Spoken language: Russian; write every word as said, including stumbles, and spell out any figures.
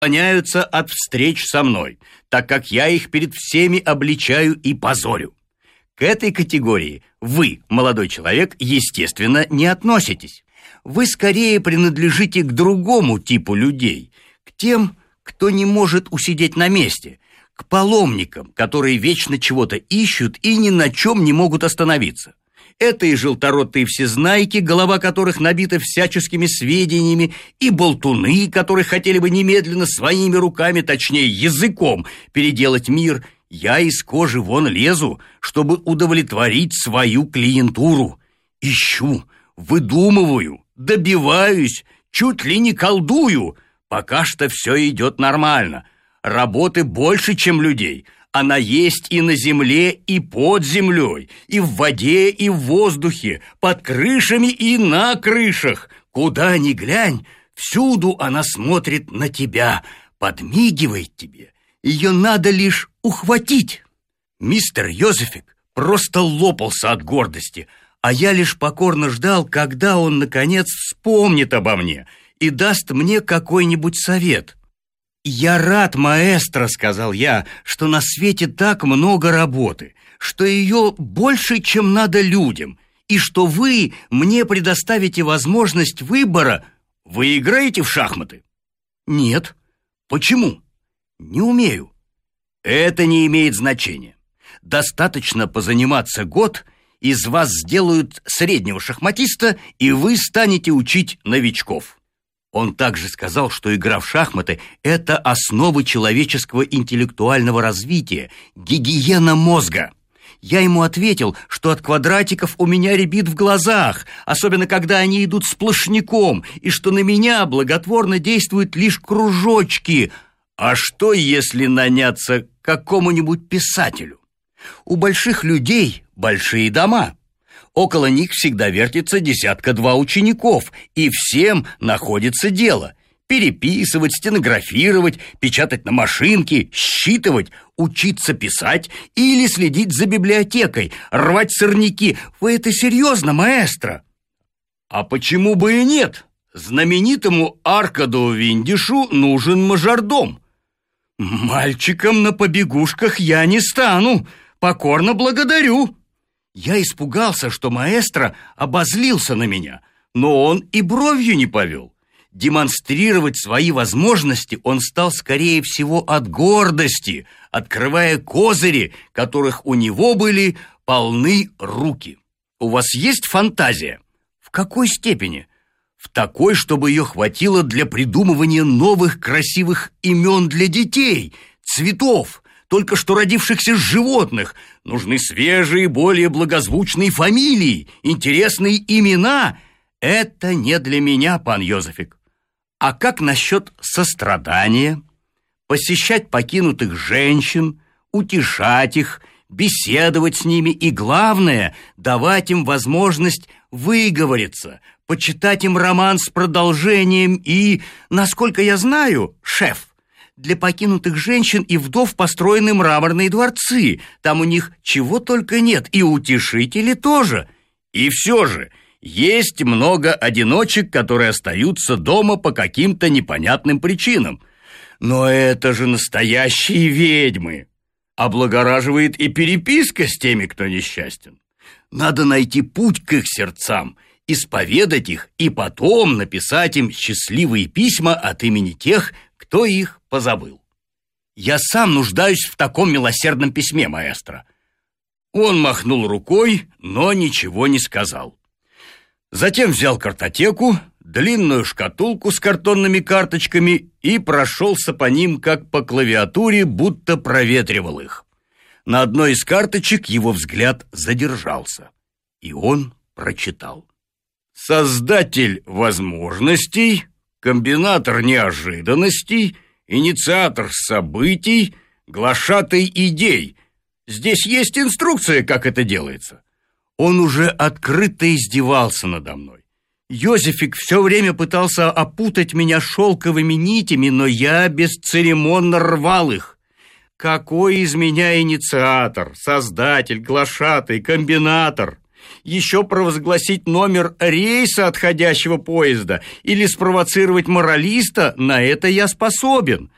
уклоняются от встреч со мной, так как я их перед всеми обличаю и позорю. К этой категории вы, молодой человек, естественно, не относитесь. Вы скорее принадлежите к другому типу людей, к тем, кто не может усидеть на месте, к паломникам, которые вечно чего-то ищут и ни на чем не могут остановиться. Это и желторотые всезнайки, голова которых набита всяческими сведениями, и болтуны, которые хотели бы немедленно своими руками, точнее языком, переделать мир. Я из кожи вон лезу, чтобы удовлетворить свою клиентуру. Ищу, выдумываю, добиваюсь, чуть ли не колдую. Пока что все идет нормально. Работы больше, чем людей. Она есть и на земле, и под землей, и в воде, и в воздухе, под крышами и на крышах. Куда ни глянь, всюду она смотрит на тебя, подмигивает тебе. Ее надо лишь ухватить. Мистер Йозефик просто лопался от гордости, а я лишь покорно ждал, когда он, наконец, вспомнит обо мне и даст мне какой-нибудь совет. «Я рад, маэстро, — сказал я, — что на свете так много работы, что ее больше, чем надо людям, и что вы мне предоставите возможность выбора. Вы играете в шахматы?» «Нет». «Почему?» «Не умею». «Это не имеет значения. Достаточно позаниматься год, из вас сделают среднего шахматиста, и вы станете учить новичков». Он также сказал, что игра в шахматы – это основа человеческого интеллектуального развития, гигиена мозга. Я ему ответил, что от квадратиков у меня рябит в глазах, особенно когда они идут сплошняком, и что на меня благотворно действуют лишь кружочки. А что, если наняться к какому-нибудь писателю? У больших людей большие дома. Около них всегда вертится десятка-два учеников, и всем находится дело. Переписывать, стенографировать, печатать на машинке, считывать, учиться писать или следить за библиотекой, рвать сорняки. Вы это серьезно, маэстро? А почему бы и нет? Знаменитому Аркаду Виндишу нужен мажордом. Мальчиком на побегушках я не стану. Покорно благодарю. Я испугался, что маэстро обозлился на меня, но он и бровью не повел. Демонстрировать свои возможности он стал, скорее всего, от гордости, открывая козыри, которых у него были полны руки. У вас есть фантазия? В какой степени? В такой, чтобы ее хватило для придумывания новых красивых имен для детей, цветов, только что родившихся животных. Нужны свежие, более благозвучные фамилии, интересные имена. Это не для меня, пан Йозефик. А как насчет сострадания? Посещать покинутых женщин, утешать их, беседовать с ними и, главное, давать им возможность выговориться, почитать им роман с продолжением и, насколько я знаю, шеф, для покинутых женщин и вдов построены мраморные дворцы. Там у них чего только нет, и утешители тоже. И все же есть много одиночек, которые остаются дома по каким-то непонятным причинам. Но это же настоящие ведьмы. Облагораживает и переписка с теми, кто несчастен. Надо найти путь к их сердцам, исповедать их и потом написать им счастливые письма от имени тех, кто их позабыл. Я сам нуждаюсь в таком милосердном письме, маэстро. Он махнул рукой, но ничего не сказал. Затем взял картотеку, длинную шкатулку с картонными карточками и прошелся по ним, как по клавиатуре, будто проветривал их. На одной из карточек его взгляд задержался, и он прочитал: «Создатель возможностей, комбинатор неожиданностей, инициатор событий, глашатай идей. Здесь есть инструкция, как это делается». Он уже открыто издевался надо мной. Йозефик все время пытался опутать меня шелковыми нитями, но я бесцеремонно рвал их. Какой из меня инициатор, создатель, глашатай, комбинатор? Еще провозгласить номер рейса отходящего поезда или спровоцировать моралиста, на это я способен.